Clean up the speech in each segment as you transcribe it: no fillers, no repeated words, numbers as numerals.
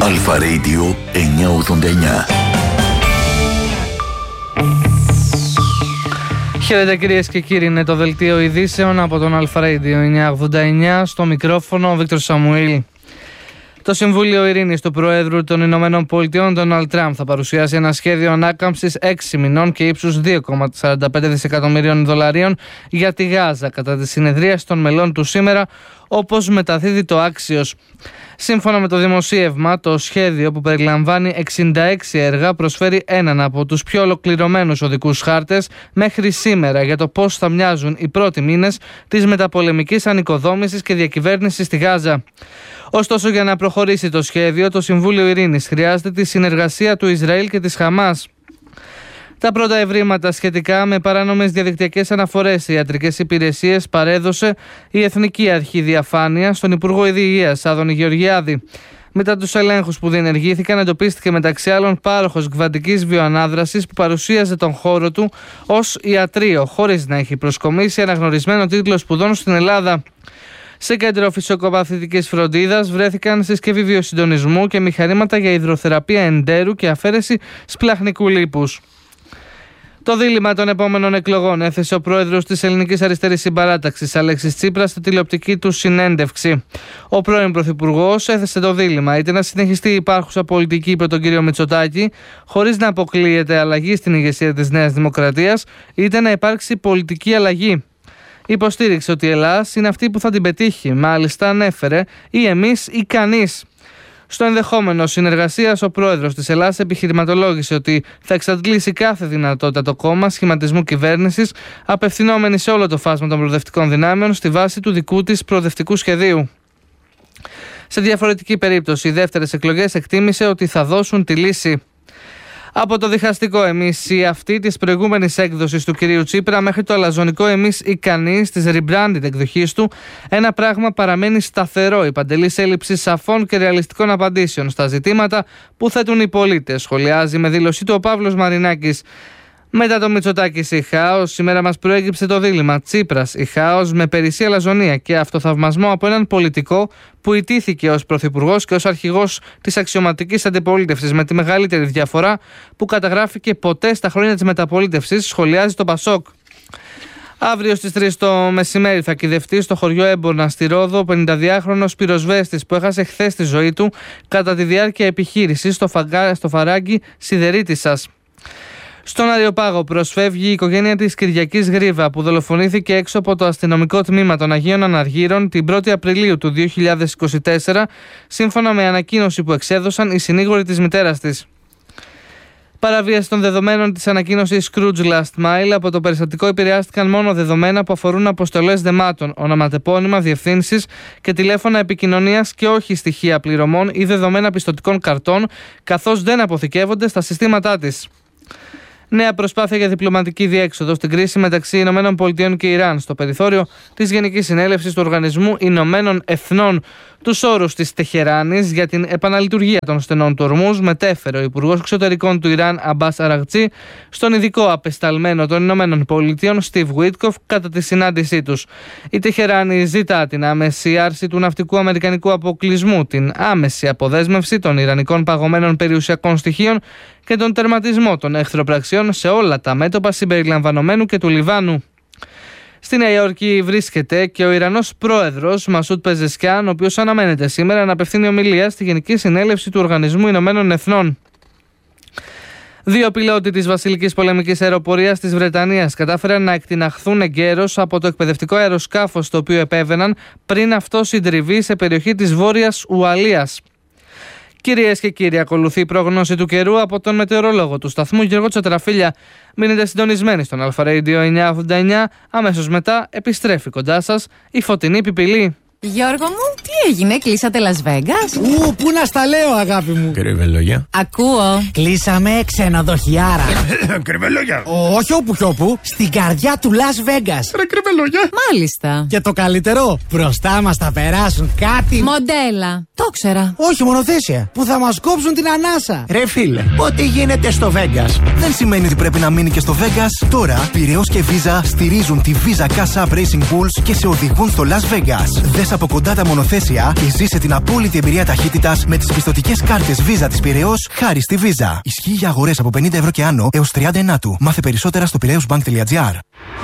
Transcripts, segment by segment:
Αλφα Radio 989. Χαίρετε κυρίες και κύριοι, είναι το δελτίο ειδήσεων από τον Αλφα Radio 989. Στο μικρόφωνο ο Βίκτορ Σαμουήλ. Το Συμβούλιο Ειρήνης του Προέδρου των Ηνωμένων Πολιτειών, Ντόναλντ Τραμπ, θα παρουσιάσει ένα σχέδιο ανάκαμψης 6 μηνών και ύψους 2,45 δισεκατομμυρίων δολαρίων για τη Γάζα κατά τη συνεδρίαση των μελών του σήμερα, όπως μεταδίδει το Axios. Σύμφωνα με το δημοσίευμα, το σχέδιο που περιλαμβάνει 66 έργα προσφέρει έναν από τους πιο ολοκληρωμένους οδικούς χάρτες μέχρι σήμερα για το πώς θα μοιάζουν οι πρώτοι μήνες της μεταπολεμικής ανοικοδόμησης και διακυβέρνησης στη Γάζα. Ωστόσο, για να προχωρήσει το σχέδιο, το Συμβούλιο Ειρήνης χρειάζεται τη συνεργασία του Ισραήλ και της Χαμάς. Τα πρώτα ευρήματα σχετικά με παράνομες διαδικτυακές αναφορές σε ιατρικές υπηρεσίες παρέδωσε η Εθνική Αρχή Διαφάνειας στον Υπουργό Υγείας, Άδωνη Γεωργιάδη. Μετά τους ελέγχους που διενεργήθηκαν, εντοπίστηκε μεταξύ άλλων πάροχος κβαντικής βιοανάδρασης που παρουσίαζε τον χώρο του ως ιατρείο, χωρίς να έχει προσκομίσει αναγνωρισμένο τίτλο σπουδών στην Ελλάδα. Σε κέντρο φυσικοπαθητικής φροντίδας βρέθηκαν συσκευή βιοσυντονισμού και μηχανήματα για υδροθεραπεία εντέρου και αφαίρεση σπλαχνικού λίπους. Το δίλημμα των επόμενων εκλογών έθεσε ο πρόεδρος της Ελληνικής Αριστερής Συμπαράταξης, Αλέξης Τσίπρας, στη τηλεοπτική του συνέντευξη. Ο πρώην πρωθυπουργός έθεσε το δίλημμα είτε να συνεχιστεί η υπάρχουσα πολιτική υπό τον κύριο Μητσοτάκη, χωρίς να αποκλείεται αλλαγή στην ηγεσία της Νέας Δημοκρατίας, είτε να υπάρξει πολιτική αλλαγή. Υποστήριξε ότι η Ελλάδα είναι αυτή που θα την πετύχει. Μάλιστα ανέφερε ή εμείς ή κανείς. Στο ενδεχόμενο συνεργασίας, ο πρόεδρος της Ελλάδας επιχειρηματολόγησε ότι θα εξαντλήσει κάθε δυνατότητα το κόμμα σχηματισμού κυβέρνησης, απευθυνόμενη σε όλο το φάσμα των προοδευτικών δυνάμεων στη βάση του δικού της προοδευτικού σχεδίου. Σε διαφορετική περίπτωση, οι δεύτερες εκλογές εκτίμησε ότι θα δώσουν τη λύση. Από το διχαστικό εμείς ή αυτή της προηγούμενης έκδοσης του κυρίου Τσίπρα μέχρι το αλαζονικό εμείς ή κανείς της rebranded εκδοχής του, ένα πράγμα παραμένει σταθερό: η παντελής έλλειψη σαφών και ρεαλιστικών απαντήσεων στα ζητήματα που θέτουν οι πολίτες, σχολιάζει με δήλωσή του ο Παύλος Μαρινάκης. Μετά το Μητσοτάκης ή χάος, σήμερα μας προέκυψε το δίλημμα Τσίπρας ή χάος, με περισσή αλαζονία και αυτοθαυμασμό από έναν πολιτικό που ιτήθηκε ως πρωθυπουργός και ως αρχηγός της αξιωματικής αντιπολίτευσης, με τη μεγαλύτερη διαφορά που καταγράφηκε ποτέ στα χρόνια της μεταπολίτευσης, σχολιάζει το Πασόκ. Αύριο στις 3 το μεσημέρι θα κυδευτεί στο χωριό Έμπονα στη Ρόδο ο 52χρονος πυροσβέστης που έχασε χθες τη ζωή του κατά τη διάρκεια επιχείρησης στο φαράγγι Σιδερίτισσας. Στον Αριοπάγο προσφεύγει η οικογένεια της Κυριακής Γρίβα, που δολοφονήθηκε έξω από το αστυνομικό τμήμα των Αγίων Αναργύρων την 1η Απριλίου του 2024, σύμφωνα με ανακοίνωση που εξέδωσαν οι συνήγοροι της μητέρας της. Παραβίαση των δεδομένων της ανακοίνωσης Scrooge Last Mile. Από το περιστατικό επηρεάστηκαν μόνο δεδομένα που αφορούν αποστολές δεμάτων, ονοματεπώνυμα, διευθύνσεις και τηλέφωνα επικοινωνίας και όχι στοιχεία πληρωμών ή δεδομένα πιστωτικών καρτών, καθώς δεν αποθηκεύονται στα συστήματά της. Νέα προσπάθεια για διπλωματική διέξοδο στην κρίση μεταξύ Ηνωμένων Πολιτειών και Ιράν στο περιθώριο της Γενικής Συνέλευσης του Οργανισμού Ηνωμένων Εθνών. Τους όρους της Τεχεράνης για την επαναλειτουργία των στενών του Ορμούζ μετέφερε ο Υπουργός Εξωτερικών του Ιράν, Αμπάς Αραγτζή, στον ειδικό απεσταλμένο των Ηνωμένων Πολιτειών, Στιβ Γουίτκοφ, κατά τη συνάντησή τους. Η Τεχεράνη ζητά την άμεση άρση του ναυτικού αμερικανικού αποκλεισμού, την άμεση αποδέσμευση των ιρανικών παγωμένων περιουσιακών στοιχείων και τον τερματισμό των εχθροπραξιών σε όλα τα μέτωπα συμπεριλαμβανομένου και του Λιβάνου. Στη Νέα Υόρκη βρίσκεται και ο Ιρανός πρόεδρος Μασούτ Πεζεσκιάν, ο οποίος αναμένεται σήμερα να απευθύνει ομιλία στη Γενική Συνέλευση του Οργανισμού Ηνωμένων Εθνών. 2 πιλότοι της Βασιλικής Πολεμικής Αεροπορίας της Βρετανίας κατάφεραν να εκτιναχθούν εγκαίρως από το εκπαιδευτικό αεροσκάφος το οποίο επέβαιναν πριν αυτό συντριβεί σε περιοχή της Βόρειας Ουαλίας. Κυρίες και κύριοι, ακολουθεί η πρόγνωση του καιρού από τον μετεωρολόγο του σταθμού Γιώργο Τσατραφίλια. Μείνετε συντονισμένοι στον Αλφα Radio 989. Αμέσως μετά επιστρέφει κοντά σας η Φωτεινή Πιπηλή. Γιώργο μου, τι έγινε, κλείσατε Las Vegas? Πού να στα λέω, αγάπη μου. Κρυβελόγια. Ακούω. Κλείσαμε ξενοδοχιάρα. Κρυβελόγια. Όχι όπου κι όπου, στην καρδιά του Las Vegas. Ρε κρυβελόγια. Μάλιστα. Και το καλύτερο, μπροστά μας θα περάσουν κάτι. Μοντέλα. Το ήξερα. Όχι, μονοθέσια. Που θα μας κόψουν την ανάσα. Ρε φίλε, ό,τι γίνεται στο Vegas δεν σημαίνει ότι πρέπει να μείνει και στο Vegas. Τώρα, Πειραιώς και Visa στηρίζουν τη Visa Cash App Racing Bulls και σε οδηγούν στο Las Vegas. Δες Δες από κοντά τα μονοθέσια ή ζήσε την απόλυτη εμπειρία ταχύτητας με τις πιστωτικές κάρτες Visa της Πειραιώς χάρη στη Visa. Ισχύει για αγορές από 50 ευρώ και άνω έως 30 του. Μάθε περισσότερα στο piraeusbank.gr.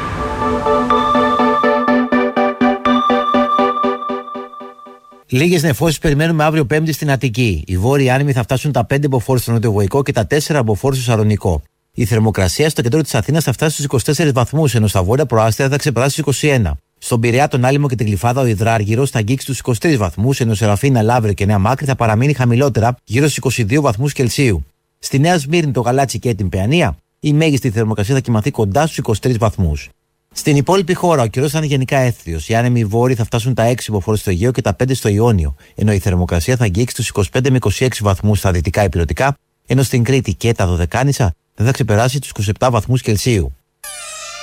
Λίγες νεφώσεις περιμένουμε αύριο Πέμπτη στην Αττική. Οι βόρειοι άνεμοι θα φτάσουν τα 5 μποφόρ στο νοτιοβοϊκό και τα 4 μποφόρ στο Σαλονικό. Η θερμοκρασία στο κέντρο της Αθήνας θα φτάσει στους 24 βαθμούς, ενώ στα βόρεια προάστια θα ξεπεράσει τους 21. Στον Πειραιά, τον Άλυμο και την Γλυφάδα, ο Ιδράργυρος θα αγγίξει τους 23 βαθμούς, ενώ Σεραφίνα, Λαύριο και Νέα Μάκρη θα παραμείνει χαμηλότερα, γύρω στους 22 βαθμούς Κελσίου. Στη Νέα Σμύρνη, το Γαλάτσι και την Παιανία, η μέγιστη θερμοκρασία θα κυμανθεί κοντά στους 23 βαθμούς. Στην υπόλοιπη χώρα, ο καιρός θα είναι γενικά έθριος. Οι άνεμοι βόρειοι θα φτάσουν τα 6 μποφόρ στο Αιγαίο και τα 5 στο Ιόνιο, ενώ η θερμοκρασία θα αγγίξει τους 25 με 26 βαθμούς στα δυτικά υπηρετικά, ενώ στην Κρήτη και τα Δωδεκάνησα δεν θα ξεπεράσει τους 27 βαθμούς Κελσίου.